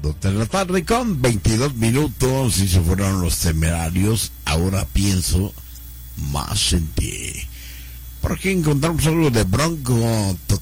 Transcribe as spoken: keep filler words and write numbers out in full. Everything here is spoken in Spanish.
Dos de la tarde con veintidós minutos y se fueron Los Temerarios. Ahora pienso más en ti. Por aquí encontramos algo de Bronco